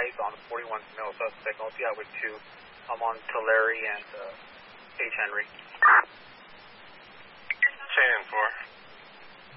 eyes on 41 male suspect, North Highway 2. I'm on Tulare and H. Henry. 10-4.